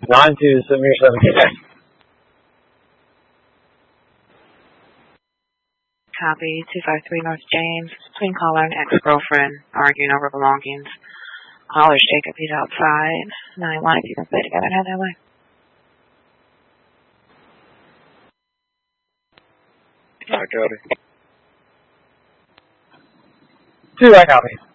927 Copy 253 North James. Between caller and ex-girlfriend arguing over belongings. Caller's Jacob. He's outside. 9-1 if you can stay together and head that way. Cody. 2, I copy.